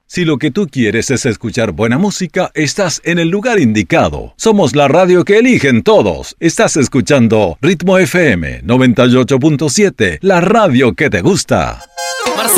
Si lo que tú quieres es escuchar buena música, estás en el lugar indicado. Somos la radio que eligen todos. Estás escuchando Ritmo FM 98.7, la radio que te gusta. Marcelo.